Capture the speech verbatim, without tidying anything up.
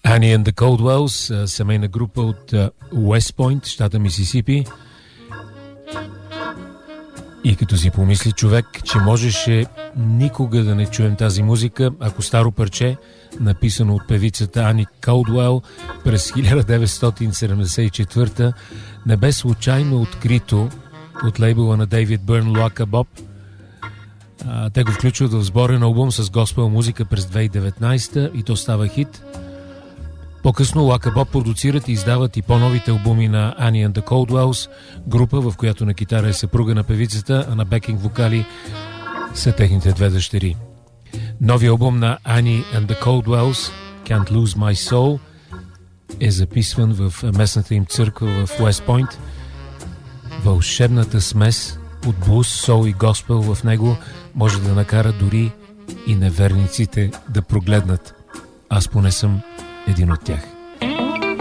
Annie and the Coldwells, семейна група от Уест Пойнт, щата Мисисипи. И като си помисли човек, че можеше никога да не чуем тази музика, ако старо парче, написано от певицата Ани Колдуел през хиляда деветстотин седемдесет и четвърта, не бе случайно открито от лейбъла на Дейвид Бърн Луака Боб. А, те го включват в сборен албум с госпел музика през две хиляди и деветнадесета и то става хит. По-късно Луака Боб продуцират и издават и по-новите албуми на Annie and the Coldwells, група, в която на китара е съпруга на певицата, а на бекинг вокали са техните две дъщери. Новият албум на Annie and the Coldwells, Can't Lose My Soul, е записван в местната им църква в Уест Пойнт. Вълшебната смес от блуз, сол и госпел в него може да накара дори и неверниците да прогледнат. Аз поне съм един от тях.